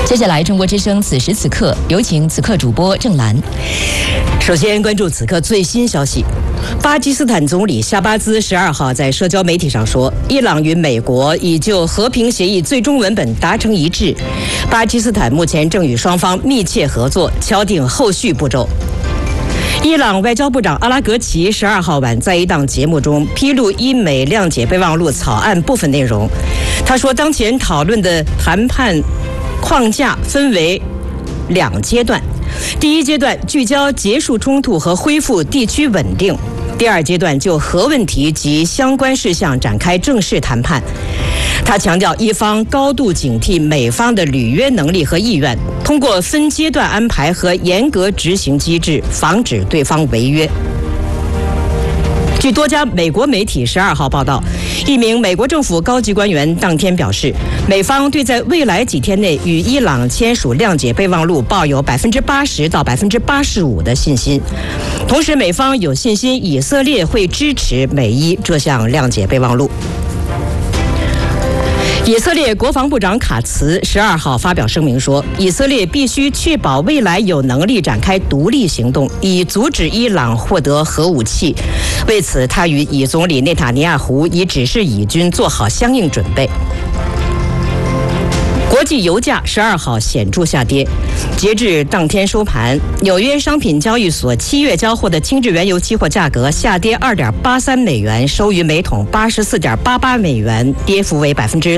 接下来，中国之声此时此刻，有请此刻主播郑兰。 首先关注此刻最新消息。巴基斯坦总理夏巴兹12号在社交媒体上说，伊朗与美国已就和平协议最终文本达成一致，巴基斯坦目前正与双方密切合作，敲定后续步骤。伊朗外交部长阿拉格齐12号晚在一档节目中披露伊美谅解备忘录草案部分内容。他说，当前讨论的谈判框架分为2阶段，第一阶段聚焦结束冲突和恢复地区稳定，第2阶段就核问题及相关事项展开正式谈判。他强调，伊方高度警惕美方的履约能力和意愿，通过分阶段安排和严格执行机制，防止对方违约。据多家美国媒体12号报道，一名美国政府高级官员当天表示，美方对在未来几天内与伊朗签署谅解备忘录抱有80%到85%的信心。同时，美方有信心以色列会支持美伊这项谅解备忘录。以色列国防部长卡茨12号发表声明说，以色列必须确保未来有能力展开独立行动，以阻止伊朗获得核武器。为此，他与以总理内塔尼亚胡已指示以军做好相应准备。国际油价12号显著下跌，截至当天收盘，纽约商品交易所7月交货的轻质原油期货价格下跌2.83美元，收于每桶84.88美元，跌幅为